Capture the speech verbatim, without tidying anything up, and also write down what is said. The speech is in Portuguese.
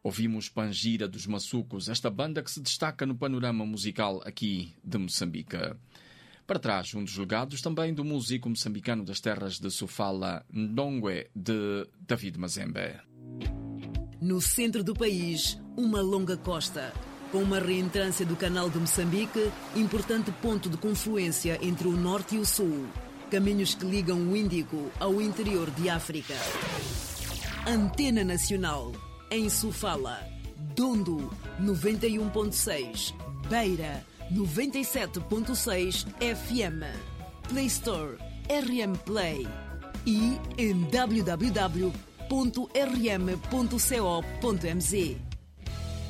Ouvimos Pangira dos Maçucos, esta banda que se destaca no panorama musical aqui de Moçambique. Para trás, um dos legados também do músico moçambicano das terras de Sofala, Ndongwe, de David Mazembe. No centro do país, uma longa costa, com uma reentrância do Canal de Moçambique, importante ponto de confluência entre o norte e o sul. Caminhos que ligam o Índico ao interior de África. Antena Nacional, em Sofala. Dondo, noventa e um ponto seis. Beira, noventa e sete ponto seis F M. Play Store, R M Play. E em w w w ponto r m ponto co ponto m z.